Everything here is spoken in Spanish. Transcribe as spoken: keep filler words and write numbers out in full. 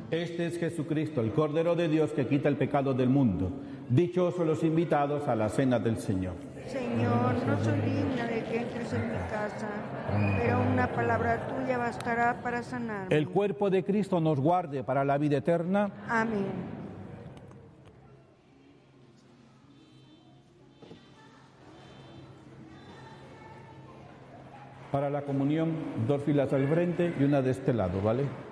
Este es Jesucristo, el Cordero de Dios que quita el pecado del mundo. Dichosos los invitados a la cena del Señor. Señor, no soy digna de que entres en mi casa, pero una palabra tuya bastará para sanarme. El cuerpo de Cristo nos guarde para la vida eterna. Amén. Para la comunión, dos filas al frente y una de este lado, ¿vale?